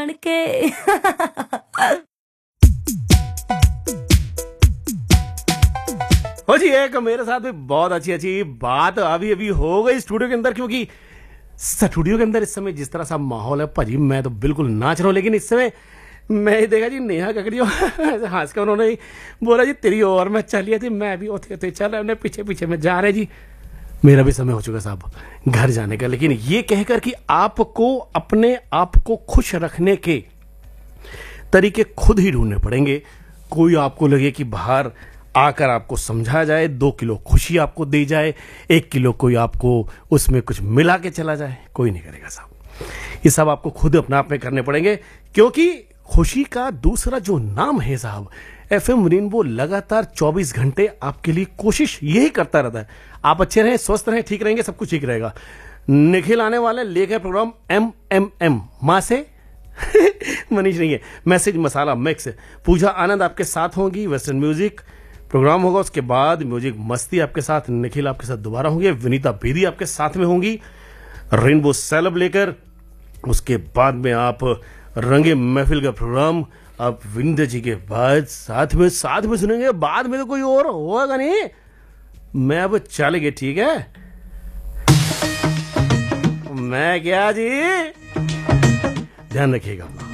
बन के। हो जी, एक मेरे साथ भी बहुत अच्छी बात अभी अभी हो गई स्टूडियो के अंदर, क्योंकि स्टूडियो के अंदर इस समय जिस तरह सा माहौल है भाजी, मैं तो बिल्कुल नाच रहा हूँ। लेकिन इस समय मैं देखा जी नेहा ककड़ियो हंस कर उन्होंने बोला जी तेरी और मैं चलिए थी, मैं भी होते चल रहे पीछे पीछे में जा रहे जी। मेरा भी समय हो चुका साहब घर जाने का। लेकिन ये कहकर कि आपको अपने आप को खुश रखने के तरीके खुद ही ढूंढने पड़ेंगे। कोई आपको लगे कि बाहर आकर आपको समझा जाए, 2 किलो खुशी आपको दी जाए, 1 किलो कोई आपको उसमें कुछ मिला के चला जाए, कोई नहीं करेगा साहब। ये सब आपको खुद अपने आप में करने पड़ेंगे, क्योंकि खुशी का दूसरा जो नाम है साहब, एफएम रेनबो लगातार 24 घंटे आपके लिए कोशिश यही करता रहता है। आप अच्छे रहें, स्वस्थ रहें, ठीक रहेंगे, सब कुछ ठीक रहेगा। निखिल आने वाले लेकर प्रोग्राम MMM मां से मनीष नहीं है, मैसेज मसाला मिक्स। पूजा आनंद आपके साथ होंगी, वेस्टर्न म्यूजिक प्रोग्राम होगा। उसके बाद म्यूजिक मस्ती आपके साथ, निखिल आपके साथ दोबारा होंगे, विनीता बेदी आपके साथ में होंगी रेनबो सेलेब लेकर। उसके बाद में आप रंगे महफिल का प्रोग्राम आप विंध्य जी के बाद साथ में सुनेंगे। बाद में तो कोई और होगा नहीं, मैं अब चले गए, ठीक है। मैं क्या जी, ध्यान रखिएगा अपना।